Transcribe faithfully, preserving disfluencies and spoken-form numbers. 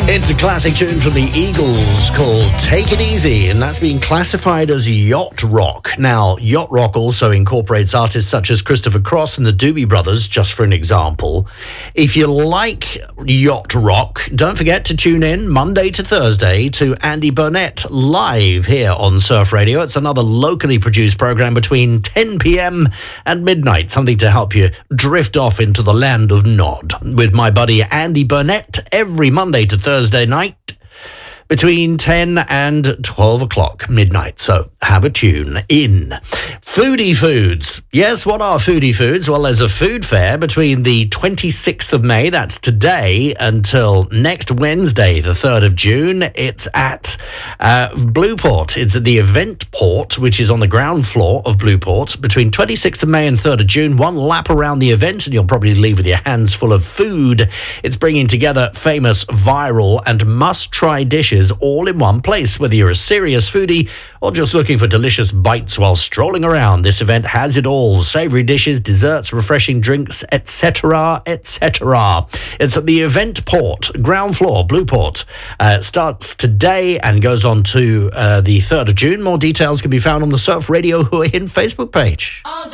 It's a classic tune from the Eagles called Take It Easy, and that's been classified as yacht rock. Now, yacht rock also incorporates artists such as Christopher Cross and the Doobie Brothers, just for an example. If you like yacht rock, don't forget to tune in Monday to Thursday to Andy Burnett live here on Surf Radio. It's another locally produced program between ten p.m. and midnight, something to help you drift off into the land of Nod with my buddy Andy Burnett every Monday to Thursday night between ten and twelve o'clock midnight. So have a tune in. Foodie Foods. Yes, what are Foodie Foods? Well, there's a food fair between the twenty-sixth of May, that's today, until next Wednesday, the third of June. It's at uh, Blueport. It's at the Event Port, which is on the ground floor of Blueport, between twenty-sixth of May and third of June. One lap around the event and you'll probably leave with your hands full of food. It's bringing together famous, viral and must-try dishes all in one place. Whether you're a serious foodie or just looking for delicious bites while strolling around, this event has it all. Savory dishes, desserts, refreshing drinks, et cetera, et cetera. It's at the Event Port, ground floor, Blueport. Uh, it starts today and goes on to uh, the third of June. More details can be found on the Surf Radio Hua Hin Facebook page.